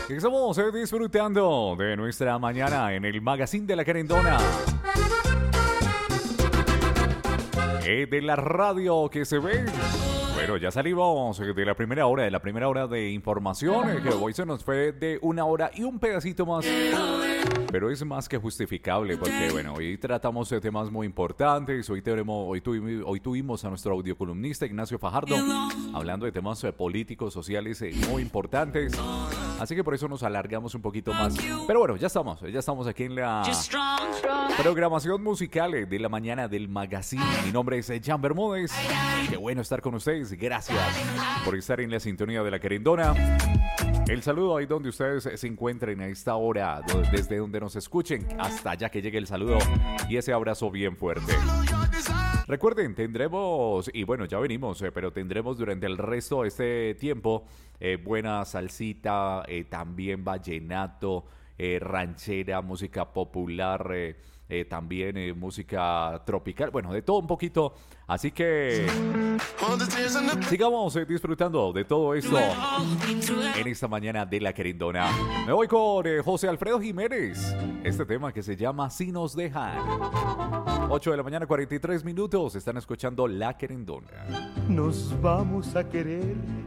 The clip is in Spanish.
Estamos disfrutando de nuestra mañana en el Magazine de la Querendona. De la radio que se ve. Bueno, ya salimos de la primera hora de información, que hoy se nos fue de 1 hora y un pedacito más. Pero es más que justificable porque, bueno, hoy tratamos de temas muy importantes. Hoy tuvimos a nuestro audiocolumnista Ignacio Fajardo hablando de temas políticos, sociales muy importantes. Así que por eso nos alargamos un poquito más. Pero bueno, ya estamos aquí en la programación musical de la mañana del Magazine. Mi nombre es Jan Bermúdez. Qué bueno estar con ustedes. Gracias por estar en la sintonía de la Querendona. El saludo ahí donde ustedes se encuentren a esta hora, desde donde nos escuchen, hasta allá que llegue el saludo y ese abrazo bien fuerte. Recuerden, tendremos, y bueno, ya venimos, pero tendremos durante el resto de este tiempo buena salsita, también vallenato, ranchera, música popular, también música tropical, bueno, de todo un poquito. Así que sigamos disfrutando de todo esto en esta mañana de la Querendona. Me voy con José Alfredo Jiménez, este tema que se llama Si nos dejan. 8 de la mañana, 43 minutos, están escuchando La Querendona. Nos vamos a querer